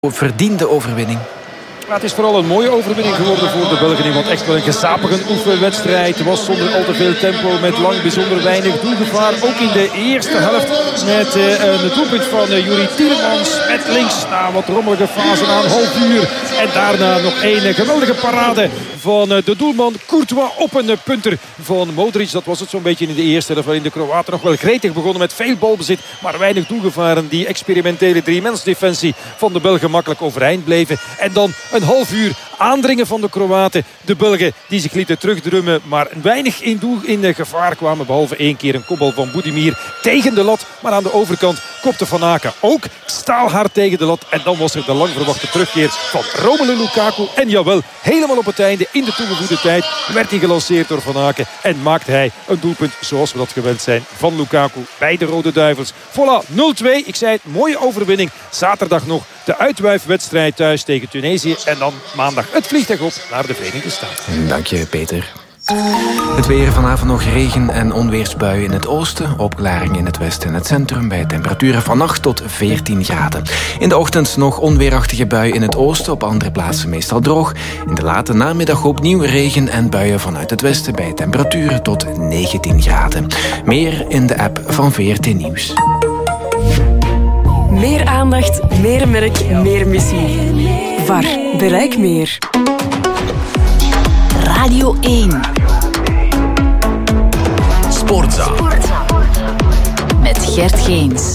Verdiende overwinning. Ja, het is vooral een mooie overwinning geworden voor de Belgen. Want echt wel een gezapige oefenwedstrijd. Het was zonder al te veel tempo, met lang bijzonder weinig doelgevaar. Ook in de eerste helft met een doelpunt van Juri Tielemans. Met links na wat rommelige fase na een half uur. En daarna nog een geweldige parade van de doelman Courtois op een punter van Modric. Dat was het zo'n beetje in de eerste helft. Waarin de Kroaten nog wel gretig begonnen met veel balbezit. Maar weinig doelgevaren. Die experimentele driemensdefensie van de Belgen makkelijk overeind bleven. En dan een half uur aandringen van de Kroaten. De Belgen die zich lieten terugdrummen, maar weinig in gevaar kwamen. Behalve één keer een kopbal van Budimir tegen de lat. Maar aan de overkant kopte Van Aken ook staalhard tegen de lat. En dan was er de lang verwachte terugkeer van Romelu Lukaku. En jawel, helemaal op het einde, in de toegevoegde tijd, werd hij gelanceerd door Van Aken. En maakte hij een doelpunt zoals we dat gewend zijn van Lukaku bij de Rode Duivels. Voilà, 0-2. Ik zei het, mooie overwinning. Zaterdag nog de uitwuifwedstrijd thuis tegen Tunesië. En dan maandag het vliegtuig op naar de Verenigde Staten. Dank je, Peter. Het weer, vanavond nog regen- en onweersbuien in het oosten. Opklaring in het westen en het centrum bij temperaturen van 8 tot 14 graden. In de ochtend nog onweerachtige buien in het oosten. Op andere plaatsen meestal droog. In de late namiddag opnieuw regen en buien vanuit het westen bij temperaturen tot 19 graden. Meer in de app van VRT Nieuws. Meer aandacht, meer merk, meer missie. VAR, bereik meer. Radio 1. Sportza. Met Gert Geens.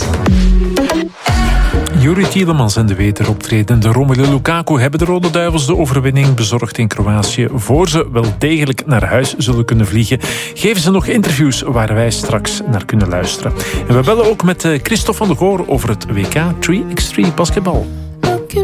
Juri Tielemans en de wederoptredende Romelu Lukaku hebben de Rode Duivels de overwinning bezorgd in Kroatië. Voor ze wel degelijk naar huis zullen kunnen vliegen, geven ze nog interviews waar wij straks naar kunnen luisteren. En we bellen ook met Christophe van der Goor over het WK 3x3 basketbal.